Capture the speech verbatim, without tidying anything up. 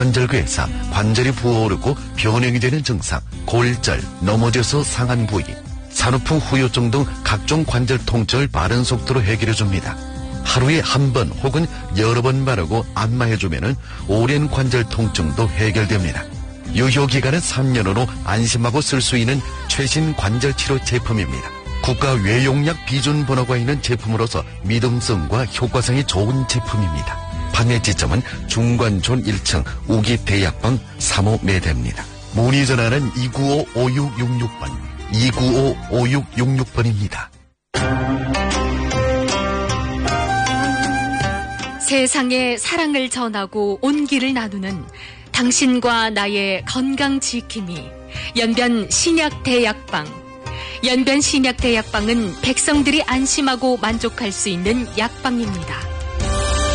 관절괴사, 관절이 부어오르고 변형이 되는 증상, 골절, 넘어져서 상한 부위, 산후풍 후유증 등 각종 관절 통증을 빠른 속도로 해결해줍니다. 하루에 한 번 혹은 여러 번 바르고 안마해주면 오랜 관절 통증도 해결됩니다. 유효기간은 삼 년으로 안심하고 쓸 수 있는 최신 관절치료 제품입니다. 국가 외용약 비준 번호가 있는 제품으로서 믿음성과 효과성이 좋은 제품입니다. 판매 지점은 중관촌 일 층 우기대약방 삼 호 매대입니다. 문의 전화는 이구오 오육육육 번, 이구오 오육육육 번입니다. 세상에 사랑을 전하고 온기를 나누는 당신과 나의 건강 지킴이 연변 신약대약방. 연변 신약대약방은 백성들이 안심하고 만족할 수 있는 약방입니다.